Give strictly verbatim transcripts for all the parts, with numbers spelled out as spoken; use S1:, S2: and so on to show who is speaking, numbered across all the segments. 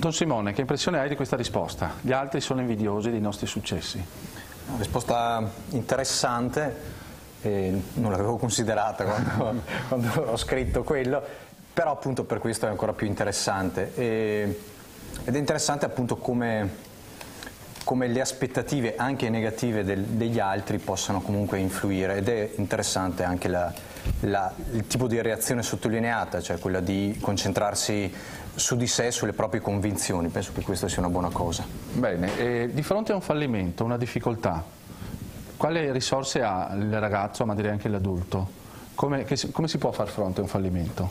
S1: Don Simone, che impressione hai di questa risposta? Gli altri sono invidiosi dei nostri successi.
S2: Una risposta interessante, eh, non l'avevo considerata quando, quando ho scritto quello, però appunto per questo è ancora più interessante. E, ed è interessante appunto come, come le aspettative anche negative del, degli altri possano comunque influire, ed è interessante anche la, la, il tipo di reazione sottolineata, cioè quella di concentrarsi su di sé, sulle proprie convinzioni. Penso che questa sia una buona cosa.
S1: Bene, e di fronte a un fallimento, una difficoltà, quali risorse ha il ragazzo, ma direi anche l'adulto? Come, che, come si può far fronte a un fallimento?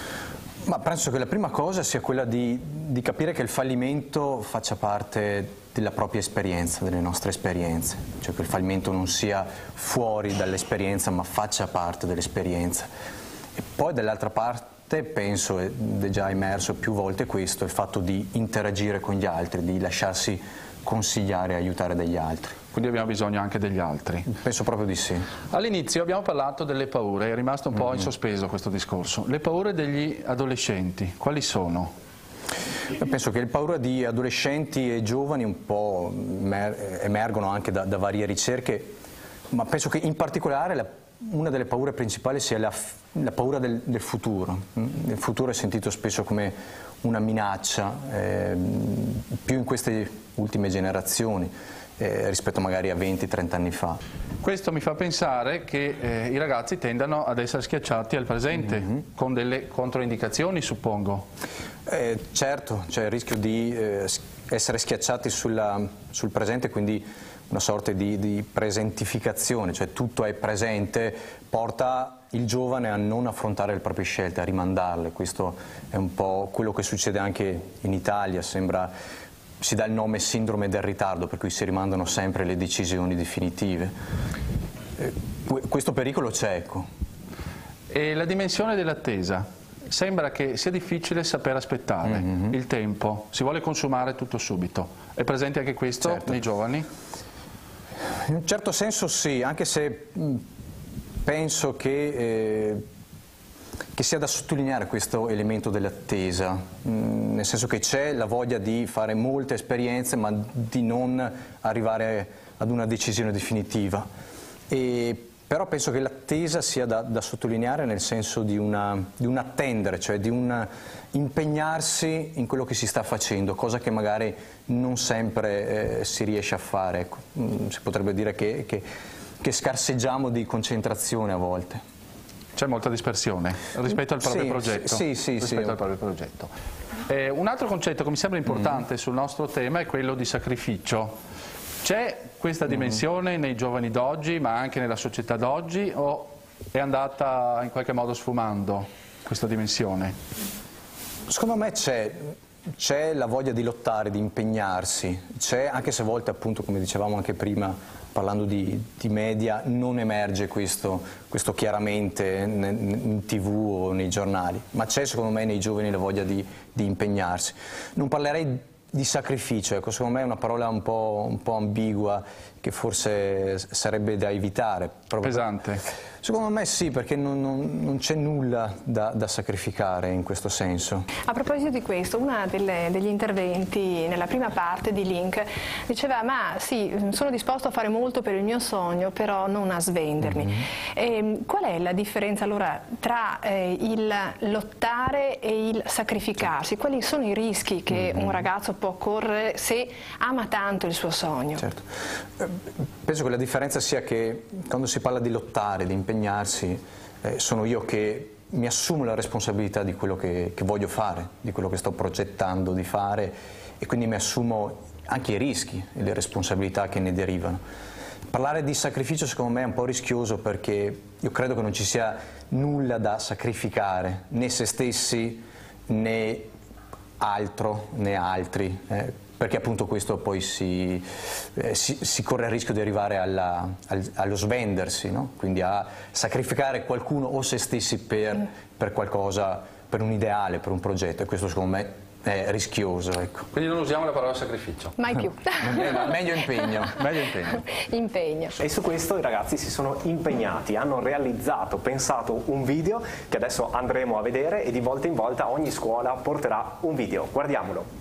S2: Ma penso che la prima cosa sia quella di, di capire che il fallimento faccia parte della propria esperienza, delle nostre esperienze, cioè che il fallimento non sia fuori dall'esperienza ma faccia parte dell'esperienza. E poi dall'altra parte penso, ed è già emerso più volte questo, il fatto di interagire con gli altri, di lasciarsi consigliare e aiutare dagli altri.
S1: Quindi abbiamo bisogno anche degli altri?
S2: Penso proprio di sì.
S1: All'inizio abbiamo parlato delle paure, è rimasto un po' mm-hmm. in sospeso questo discorso. Le paure degli adolescenti, quali sono?
S2: Io penso che le paure di adolescenti e giovani un po' emergono anche da, da varie ricerche, ma penso che in particolare la una delle paure principali sia la, la paura del, del futuro. Il futuro è sentito spesso come una minaccia, eh, più in queste ultime generazioni, eh, rispetto magari a venti trenta anni fa.
S1: Questo mi fa pensare che eh, i ragazzi tendano ad essere schiacciati al presente, mm-hmm. con delle controindicazioni, suppongo.
S2: Eh, certo, c'è il rischio di eh, essere schiacciati sulla, sul presente, quindi una sorta di, di presentificazione, cioè tutto è presente, porta il giovane a non affrontare le proprie scelte, a rimandarle. Questo è un po' quello che succede anche in Italia, sembra, si dà il nome sindrome del ritardo, per cui si rimandano sempre le decisioni definitive. Eh, questo pericolo c'è, ecco.
S1: E la dimensione dell'attesa? Sembra che sia difficile saper aspettare mm-hmm. il tempo, si vuole consumare tutto subito. È presente anche questo certo. nei giovani?
S2: In un certo senso sì, anche se penso che, eh, che sia da sottolineare questo elemento dell'attesa, nel senso che c'è la voglia di fare molte esperienze ma di non arrivare ad una decisione definitiva. E, però penso che l'attesa sia da, da sottolineare nel senso di, una, di un attendere, cioè di un impegnarsi in quello che si sta facendo, cosa che magari non sempre eh, si riesce a fare. Ecco, si potrebbe dire che, che, che scarseggiamo di concentrazione a volte.
S1: C'è molta dispersione rispetto al proprio
S2: sì,
S1: progetto.
S2: Sì, sì,
S1: rispetto
S2: sì.
S1: al proprio progetto. Eh, un altro concetto che mi sembra importante mm. sul nostro tema è quello di sacrificio. C'è questa dimensione mm. nei giovani d'oggi, ma anche nella società d'oggi, o è andata in qualche modo sfumando questa dimensione?
S2: Secondo me c'è, c'è la voglia di lottare, di impegnarsi, c'è, anche se a volte appunto, come dicevamo anche prima, parlando di, di media, non emerge questo, questo chiaramente in, in tv o nei giornali, ma c'è secondo me nei giovani la voglia di, di impegnarsi. Non parlerei di sacrificio, ecco, secondo me è una parola un po', un po' ambigua che forse sarebbe da evitare. Proprio.
S1: Pesante.
S2: Secondo me sì, perché non, non, non c'è nulla da, da sacrificare in questo senso.
S3: A proposito di questo, uno degli interventi nella prima parte di Link diceva: ma sì, sono disposto a fare molto per il mio sogno, però non a svendermi. Mm-hmm. E, qual è la differenza allora tra eh, il lottare e il sacrificarsi? Quali sono i rischi che mm-hmm. un ragazzo può correre se ama tanto il suo sogno?
S2: Certo. Penso che la differenza sia che quando si parla di lottare, di impegnarsi, eh, sono io che mi assumo la responsabilità di quello che, che voglio fare, di quello che sto progettando di fare, e quindi mi assumo anche i rischi e le responsabilità che ne derivano. Parlare di sacrificio secondo me è un po' rischioso, perché io credo che non ci sia nulla da sacrificare, né se stessi né altro né altri, eh, perché appunto questo poi si, eh, si, si corre il rischio di arrivare alla, al, allo svendersi, no? Quindi a sacrificare qualcuno o se stessi per, per qualcosa, per un ideale, per un progetto, e questo secondo me è rischioso. Ecco.
S1: Quindi non usiamo la parola sacrificio.
S3: Mai più.
S2: Meglio impegno.
S1: Meglio impegno.
S3: Impegno.
S4: E su questo i ragazzi si sono impegnati, hanno realizzato, pensato un video che adesso andremo a vedere, e di volta in volta ogni scuola porterà un video. Guardiamolo.